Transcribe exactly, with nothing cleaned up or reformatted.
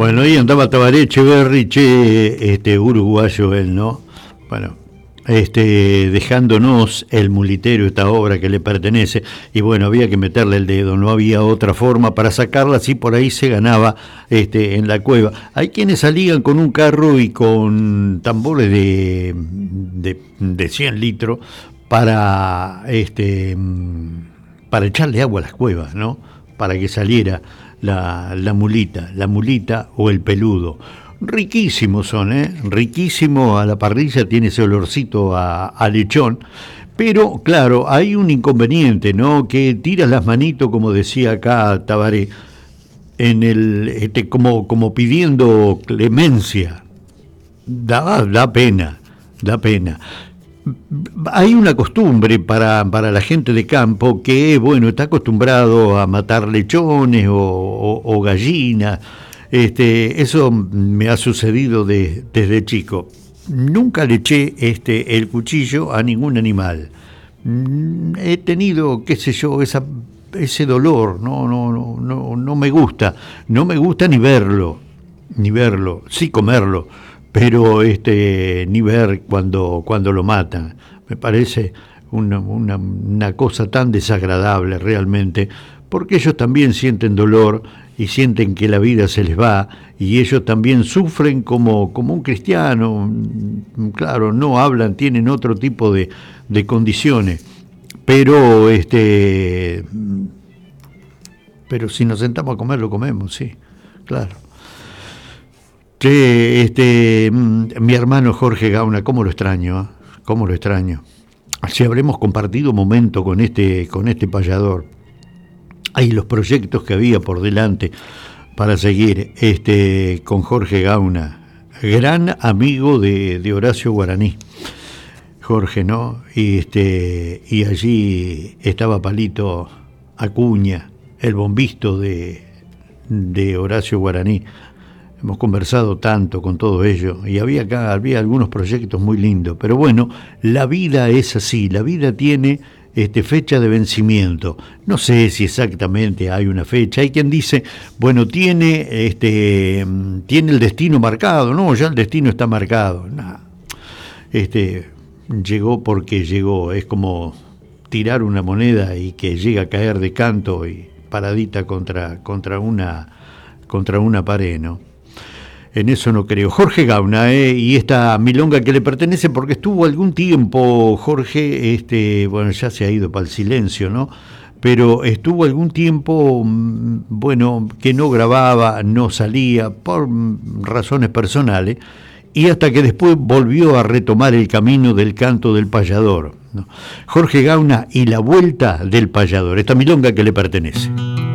Bueno, ahí andaba Tabaré Echeverri, che, este, uruguayo él, ¿no? Bueno, este, dejándonos el mulitero, esta obra que le pertenece, y bueno, había que meterle el dedo, no había otra forma para sacarla, así por ahí se ganaba este, en la cueva. Hay quienes salían con un carro y con tambores de, de, de cien litros para, este, para echarle agua a las cuevas, ¿no? Para que saliera la, la mulita, la mulita o el peludo. Riquísimos son, ¿eh? Riquísimo a la parrilla, tiene ese olorcito a, a lechón, pero claro, hay un inconveniente, ¿no? Que tiras las manitos, como decía acá Tabaré, en el, este, como, como pidiendo clemencia. Da, da pena, da pena. Hay una costumbre para, para la gente de campo que, bueno, está acostumbrado a matar lechones o, o, o gallinas. Este, eso me ha sucedido de, desde chico. Nunca le eché este, el cuchillo a ningún animal. He tenido, qué sé yo, esa, ese dolor, no, no, no, no, no me gusta. No me gusta ni verlo, ni verlo, sí comerlo, pero este, ni ver cuando, cuando lo matan. Me parece una, una, una cosa tan desagradable realmente, porque ellos también sienten dolor y sienten que la vida se les va, y ellos también sufren como, como un cristiano. Claro, no hablan, tienen otro tipo de, de condiciones, pero este pero si nos sentamos a comer, lo comemos, sí, claro. Che, este, mi hermano Jorge Gauna, cómo lo extraño, ¿eh? Cómo lo extraño. Si habremos compartido momento con este, con este payador. Hay los proyectos que había por delante para seguir este, con Jorge Gauna, gran amigo de, de Horacio Guaraní, Jorge, ¿no? Y, este, y allí estaba Palito Acuña, el bombisto de, de Horacio Guaraní. Hemos conversado tanto con todo ello y había acá había algunos proyectos muy lindos, pero bueno, la vida es así, la vida tiene Este, fecha de vencimiento. No sé si exactamente hay una fecha. Hay quien dice, bueno, tiene, este, tiene el destino marcado. No, ya el destino está marcado. Nah. Este, llegó porque llegó. Es como tirar una moneda y que llega a caer de canto y paradita contra, contra, una, contra una pared, ¿no? En eso no creo. Jorge Gauna, ¿eh? Y esta milonga que le pertenece, porque estuvo algún tiempo, Jorge, este, bueno, ya se ha ido para el silencio, ¿no? Pero estuvo algún tiempo, bueno, que no grababa, no salía, por razones personales, y hasta que después volvió a retomar el camino del canto del payador, ¿no? Jorge Gauna y la vuelta del payador, esta milonga que le pertenece.